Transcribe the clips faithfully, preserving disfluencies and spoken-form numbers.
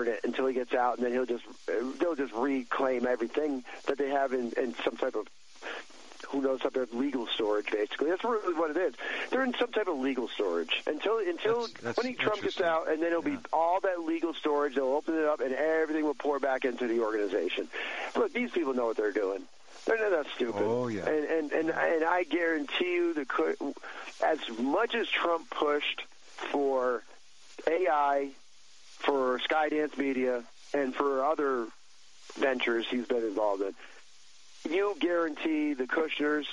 govern it until he gets out, and then he'll just they'll just reclaim everything that they have in, in some type of, who knows, some type of legal storage, basically. That's really what it is. They're in some type of legal storage until until that's, that's when he, Trump gets out, and then it'll yeah. be all that legal storage. They'll open it up, and everything will pour back into the organization. Look, these people know what they're doing. They're not that stupid. Oh, yeah. And, and, and, and I guarantee you, the as much as Trump pushed for A I, for Skydance Media, and for other ventures he's been involved in, you guarantee the Kushners,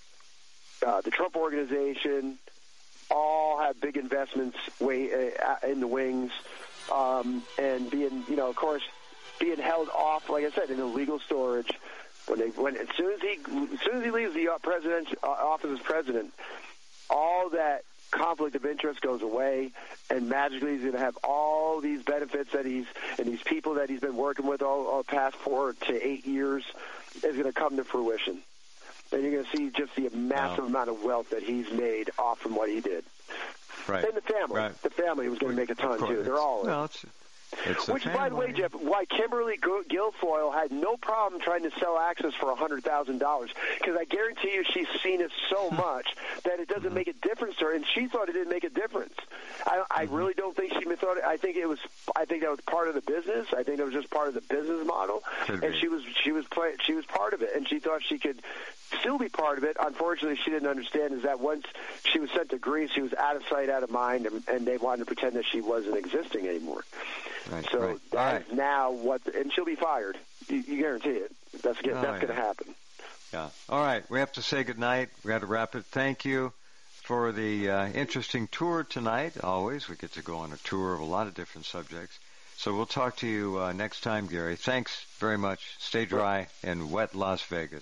uh, the Trump organization, all have big investments way, uh, in the wings, um, and being, you know, of course, being held off, like I said, in illegal storage. When they, when as soon as he, as soon as he leaves the president uh, office as president, all that conflict of interest goes away, and magically he's going to have all these benefits that he's and these people that he's been working with all, all past four to eight years is going to come to fruition. And you're going to see just the massive wow. amount of wealth that he's made off from what he did. Right. And the family. Right. The family was going to make a ton, too. They're all well, it's, it's Which, by the way, Jeff, why Kimberly Guilfoyle had no problem trying to sell Access for one hundred thousand dollars. Because I guarantee you she's seen it so much that it doesn't mm-hmm. make a difference to her, and she thought it didn't make a difference. I, I mm-hmm. really don't think she thought it. I think it was. I think that was part of the business. I think it was just part of the business model, Could and be. she was she was play, she was part of it, and she thought she could still be part of it. Unfortunately, she didn't understand is that once she was sent to Greece, she was out of sight, out of mind, and, and they wanted to pretend that she wasn't existing anymore. Right, so right. that's right. now what, and she'll be fired. You, you guarantee it. That's oh, that's yeah. going to happen. Yeah. All right. We have to say goodnight. We got to wrap it. Thank you for the uh, interesting tour tonight. Always, we get to go on a tour of a lot of different subjects. So we'll talk to you uh, next time, Gary. Thanks very much. Stay dry in wet Las Vegas.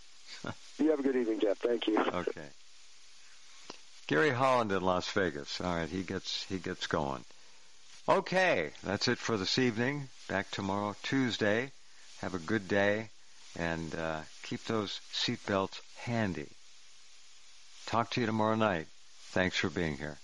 You have a good evening, Jeff. Thank you. Okay. Gary Holland in Las Vegas. All right, he gets he gets going. Okay, that's it for this evening. Back tomorrow, Tuesday. Have a good day, and uh, keep those seatbelts handy. Talk to you tomorrow night. Thanks for being here.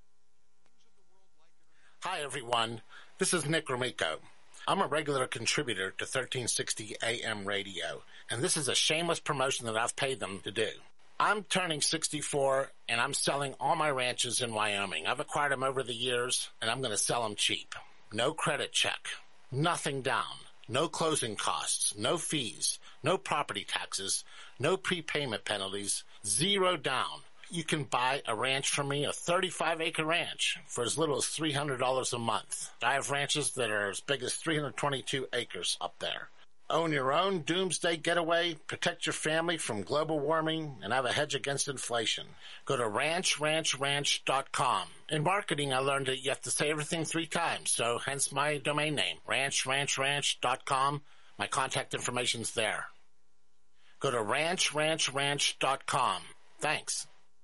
Hi, everyone. This is Nick Romico. I'm a regular contributor to thirteen sixty A M radio, and this is a shameless promotion that I've paid them to do. I'm turning sixty-four, and I'm selling all my ranches in Wyoming. I've acquired them over the years, and I'm going to sell them cheap. No credit check, nothing down, no closing costs, no fees, no property taxes, no prepayment penalties, zero down. You can buy a ranch from me, a thirty-five acre ranch, for as little as three hundred dollars a month. I have ranches that are as big as three hundred twenty-two acres up there. Own your own doomsday getaway, protect your family from global warming, and have a hedge against inflation. Go to ranch ranch ranch dot com. In marketing, I learned that you have to say everything three times, so hence my domain name, ranch ranch ranch dot com. My contact information's there. Go to ranch ranch ranch dot com. Thanks.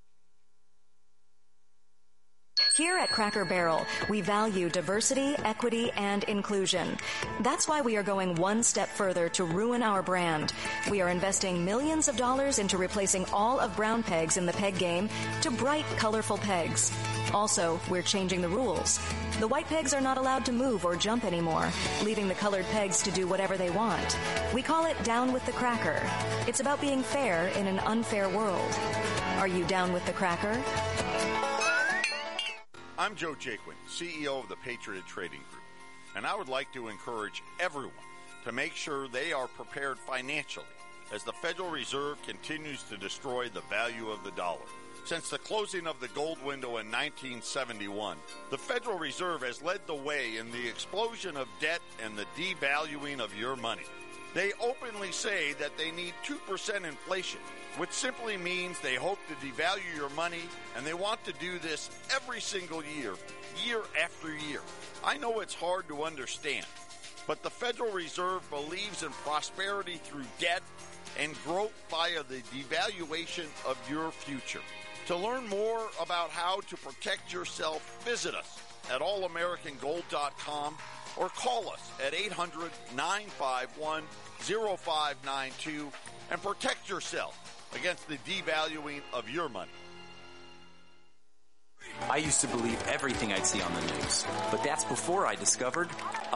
Here at Cracker Barrel, we value diversity, equity, and inclusion. That's why we are going one step further to ruin our brand. We are investing millions of dollars into replacing all of brown pegs in the peg game to bright, colorful pegs. Also, we're changing the rules. The white pegs are not allowed to move or jump anymore, leaving the colored pegs to do whatever they want. We call it Down with the Cracker. It's about being fair in an unfair world. Are you down with the cracker? I'm Joe Jaquin, C E O of the Patriot Trading Group, and I would like to encourage everyone to make sure they are prepared financially as the Federal Reserve continues to destroy the value of the dollar. Since the closing of the gold window in nineteen seventy-one, the Federal Reserve has led the way in the explosion of debt and the devaluing of your money. They openly say that they need two percent inflation, which simply means they hope to devalue your money, and they want to do this every single year, year after year. I know it's hard to understand, but the Federal Reserve believes in prosperity through debt and growth via the devaluation of your future. To learn more about how to protect yourself, visit us at all american gold dot com or call us at eight hundred, nine five one, zero five nine two and protect yourself against the devaluing of your money. I used to believe everything I'd see on the news, but that's before I discovered